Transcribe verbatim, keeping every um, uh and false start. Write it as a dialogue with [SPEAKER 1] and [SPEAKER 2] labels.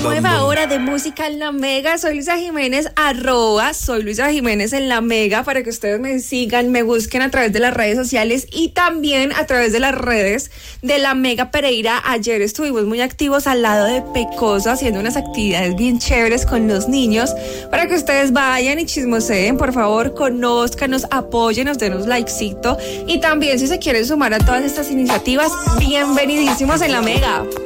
[SPEAKER 1] Nueva hora de música en la Mega. Soy Luisa Jiménez, arroba soy Luisa Jiménez en la Mega, para que ustedes me sigan, me busquen a través de las redes sociales y también a través de las redes de la Mega Pereira. Ayer estuvimos muy activos al lado de Pecoso haciendo unas actividades bien chéveres con los niños, para que ustedes vayan y chismoseen, por favor, conózcanos, apóyenos, denos likecito, y también si se quieren sumar a todas estas iniciativas, bienvenidísimos en la Mega.